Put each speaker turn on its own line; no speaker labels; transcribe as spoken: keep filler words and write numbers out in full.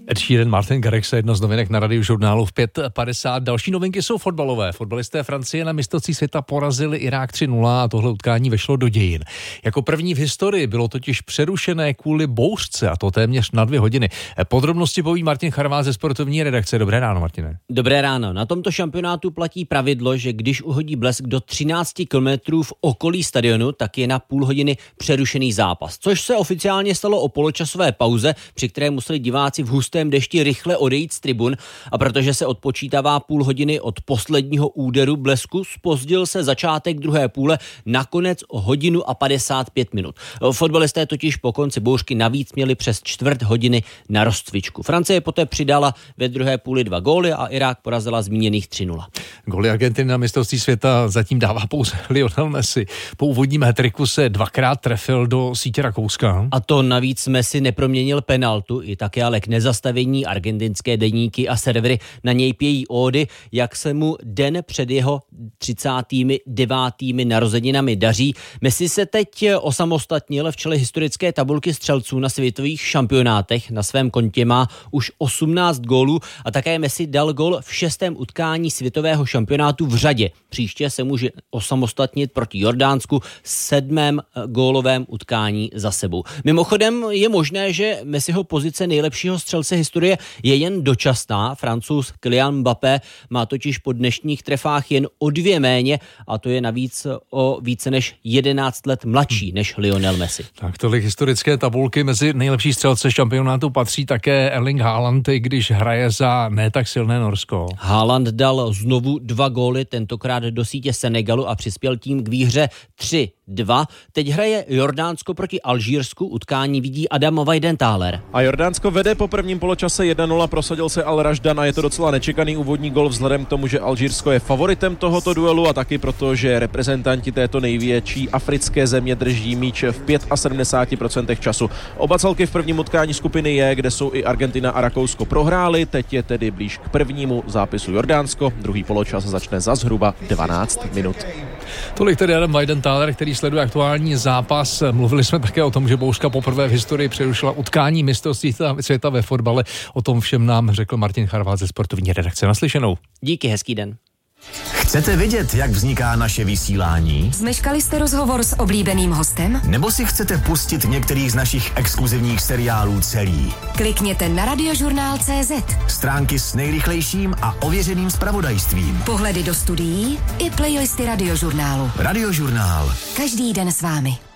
Ed Sheeran, Martin Garrix, jedna z novinek na Radiožurnálu v pět padesát. Další novinky jsou fotbalové. Fotbalisté Francie na mistrovství světa porazili Irák tři nula a tohle utkání vešlo do dějin. Jako první v historii bylo totiž přerušené kvůli bouřce, a to téměř na dvě hodiny. Podrobnosti poví Martin Charvát ze sportovní redakce. Dobré ráno, Martine.
Dobré ráno. Na tomto šampionátu platí pravidlo, že když uhodí blesk do třináct kilometrů v okolí stadionu, tak je na půl hodiny přerušený zápas. Což se oficiálně stalo o poločasové pauze, při které museli diváci v hustém dešti rychle odejít z tribun, a protože se odpočítává půl hodiny od posledního úderu blesku, zpozdil se začátek druhé půle nakonec o hodinu a padesát pět minut. Fotbalisté totiž po konci bouřky navíc měli přes čtvrt hodiny na rozcvičku. Francie poté přidala ve druhé půli dva góly a Irák porazila zmíněných tři nula.
Góly Argentiny na mistrovství světa zatím dává pouze Lionel Messi. Po úvodním hat-tricku se dvakrát trefil do sítě Rakouska.
A to navíc Messi neproměnil penaltu, i také ale k nezastavení argentinské deníky a servery na něj pějí ódy, jak se mu den před jeho třicátými devátými narozeninami daří. Messi se teď osamostatnil v čele historické tabulky střelců na světových šampionátech. Na svém kontě má už osmnáct gólů a také Messi dal gól v šestém utkání světového šampionátu v řadě. Příště se může osamostatnit proti Jordánsku sedmém gólovém utkání za sebou. Mimochodem je možné, že Messiho pozice nejlepšího střelce historie je jen dočasná. Francouz Kylian Mbappé má totiž po dnešních trefách jen o dvě méně a to je navíc o více než jedenáct let mladší než Lionel Messi.
Tak tolik historické tabulky. Mezi nejlepší střelce šampionátu patří také Erling Haaland, i když hraje za ne tak silné Norsko.
Haaland dal znovu dva góly, tentokrát do sítě Senegalu, a přispěl tím k výhře tři dva. Teď hraje Jordánsko proti Alžírsku, utkání vidí Adam Weidentáler.
A Jordánsko vede po prvním poločase jedna nula, prosadil se Al Raždan a je to docela nečekaný úvodní gol vzhledem k tomu, že Alžírsko je favoritem tohoto duelu a taky proto, že reprezentanti této největší africké země drží míč v sedmdesát pět procent času. Oba celky v prvním utkání skupiny je, kde jsou i Argentina a Rakousko, prohráli, teď je tedy blíž k prvnímu zápisu Jordánsko, druhý poločas začne za zhruba dvanáct minut.
Tolik tedy Adam Weidentáler, který sleduje aktuální zápas. Mluvili jsme také o tom, že bouřka poprvé v historii přerušila utkání mistrovství světa ve fotbale. O tom všem nám řekl Martin Charvát ze sportovní redakce. Naslyšenou.
Díky, hezký den.
Chcete vědět, jak vzniká naše vysílání?
Zmeškali jste rozhovor s oblíbeným hostem?
Nebo si chcete pustit některý z našich exkluzivních seriálů celý?
Klikněte na radiožurnál tečka cé zet.
Stránky s nejrychlejším a ověřeným zpravodajstvím.
Pohledy do studií i playlisty Radiožurnálu.
Radiožurnál.
Každý den s vámi.